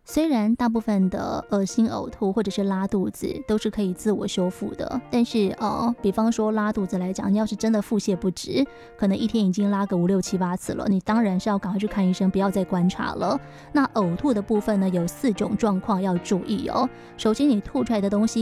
虽然大部分的恶心、呕吐或者是拉肚子都是可以自我修复的，但是比方说拉肚子来讲，你要是真的腹泻不止，可能一天已经拉个5、6、7、8次了，你当然是要赶快去看医生，不要再观察了。那呕吐的部分呢，有4种状况要注意哦。首先，你吐出来的东西